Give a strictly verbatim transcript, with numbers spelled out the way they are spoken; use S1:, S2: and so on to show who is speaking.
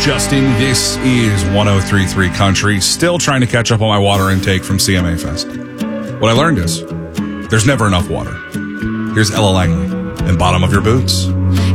S1: Justin, this is one oh three point three Country. Still trying to catch up on my water intake from C M A Fest. What I learned is there's never enough water. Here's Ella Langley and Bottom of Your Boots.